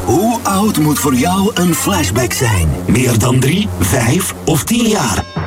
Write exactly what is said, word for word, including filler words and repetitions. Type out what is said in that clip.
Hoe oud moet voor jou een flashback zijn? Meer dan drie, vijf of tien jaar?